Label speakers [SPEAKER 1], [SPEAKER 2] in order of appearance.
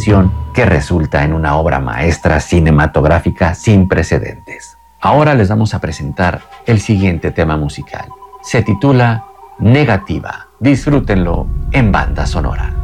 [SPEAKER 1] composición que resulta en una obra maestra cinematográfica sin precedentes. Ahora les vamos a presentar el siguiente tema musical. Se titula Negativa. Disfrútenlo en banda sonora.